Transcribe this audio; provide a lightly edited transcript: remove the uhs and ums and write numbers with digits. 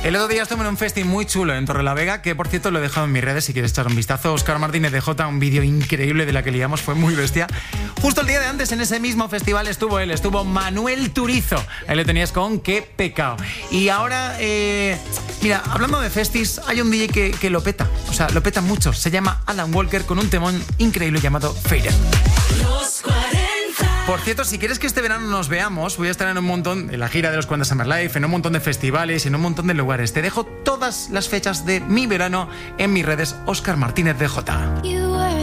El otro día estuve en un festi muy chulo en Torrelavega, que por cierto lo he dejado en mis redes si quieres echar un vistazo. Óscar Martínez de Jota, un vídeo increíble de la que liamos, fue muy bestia. Justo el día de antes, en ese mismo festival, estuvo Manuel Turizo. Ahí le tenías con Qué pecado. Y ahora, mira, hablando de festis, hay un DJ que lo peta. O sea, lo peta mucho. Se llama Alan Walker con un temón increíble llamado Faded. Los 40. Por cierto, si quieres que este verano nos veamos, voy a estar en un montón, en la gira de los 40 Summer Life, en un montón de festivales, en un montón de lugares. Te dejo todas las fechas de mi verano en mis redes, Óscar Martínez de Jota.